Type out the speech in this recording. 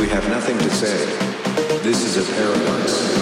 We have nothing to say. This is a paradox.